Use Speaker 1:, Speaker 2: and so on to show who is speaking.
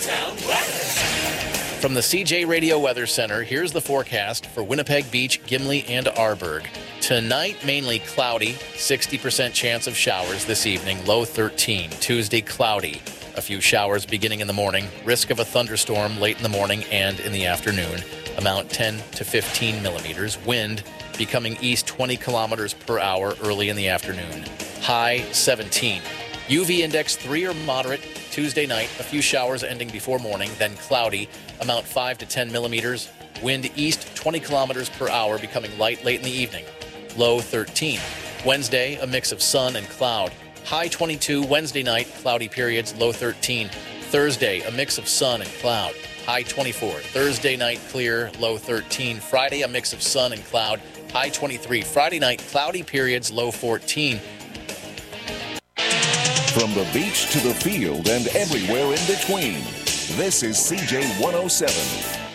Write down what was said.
Speaker 1: From the CJ Radio Weather Center, here's the forecast for Winnipeg Beach, Gimli, and Arborg. Tonight, mainly cloudy, 60% chance of showers this evening, low 13. Tuesday, cloudy. A few showers beginning in the morning, risk of a thunderstorm late in the morning and in the afternoon. Amount 10 to 15 millimeters. Wind becoming east 20 kilometers per hour early in the afternoon. High 17. UV index 3 or moderate. Tuesday night, a few showers ending before morning, then cloudy. Amount 5 to 10 millimeters. Wind east 20 kilometers per hour, becoming light late in the evening. Low 13. Wednesday, a mix of sun and cloud. High 22. Wednesday night, cloudy periods, low 13. Thursday, a mix of sun and cloud. High 24. Thursday night, clear, low 13. Friday, a mix of sun and cloud. High 23. Friday night, cloudy periods, low 14.
Speaker 2: From the beach to the field and everywhere in between, this is CJ 107.